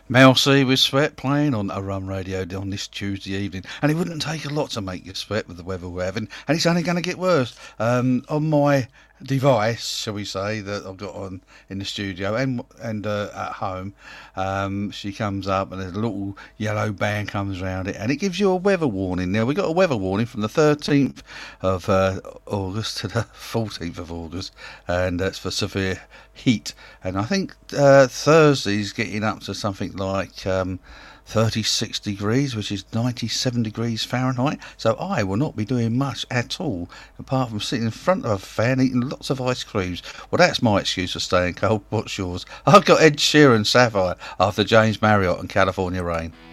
Mel C with Sweat playing on a Rum Radio on this Tuesday evening, and it wouldn't take a lot to make you sweat with the weather we're having, and it's only going to get worse. On my device, shall we say, that I've got on in the studio and at home, she comes up and a little yellow band comes around it, and it gives you a weather warning. Now we got a weather warning from the 13th of August to the 14th of August, and that's for severe heat. And I think Thursday's getting up to something like 36 degrees, which is 97 degrees Fahrenheit. So I will not be doing much at all, apart from sitting in front of a fan eating lots of ice creams. Well, that's my excuse for staying cold. What's yours? I've got Ed Sheeran, Sapphire, after James Marriott and California Rain.